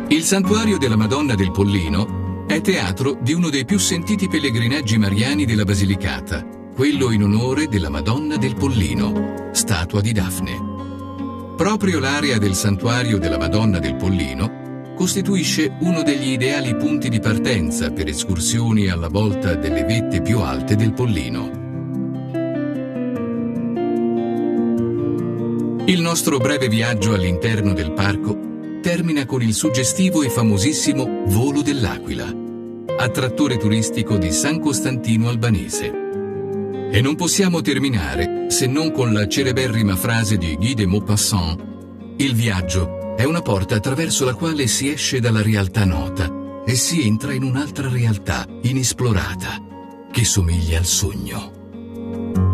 Il santuario della Madonna del Pollino è teatro di uno dei più sentiti pellegrinaggi mariani della Basilicata, quello in onore della Madonna del Pollino, statua di Dafne. Proprio l'area del santuario della Madonna del Pollino costituisce uno degli ideali punti di partenza per escursioni alla volta delle vette più alte del Pollino. Il nostro breve viaggio all'interno del parco termina con il suggestivo e famosissimo Volo dell'Aquila, attrattore turistico di San Costantino Albanese. E non possiamo terminare se non con la celeberrima frase di Guy de Maupassant: il viaggio è una porta attraverso la quale si esce dalla realtà nota e si entra in un'altra realtà inesplorata che somiglia al sogno.